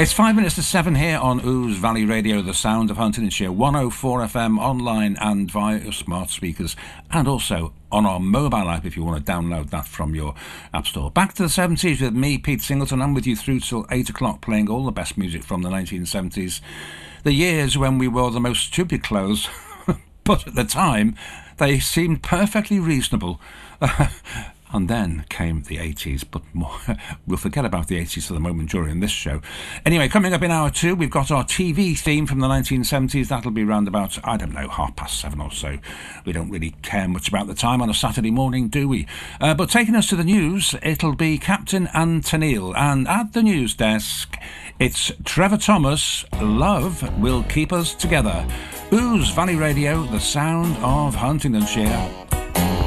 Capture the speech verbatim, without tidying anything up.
It's five minutes to seven here on Ouse Valley Radio, the sound of Huntingdonshire, one oh four F M online and via your smart speakers, and also on our mobile app if you want to download that from your app store. Back to the seventies with me, Pete Singleton. I'm with you through till eight o'clock, playing all the best music from the nineteen seventies. The years when we wore the most stupid clothes, but at the time they seemed perfectly reasonable. And then came the eighties, but more, we'll forget about the eighties for the moment during this show. Anyway, coming up in hour two, we've got our T V theme from the nineteen seventies. That'll be round about, I don't know, half past seven or so. We don't really care much about the time on a Saturday morning, do we? Uh, but taking us to the news, it'll be Captain Antonil. And at the news desk, it's Trevor Thomas, Love Will Keep Us Together. Ouse Valley Radio, the sound of Huntingdonshire.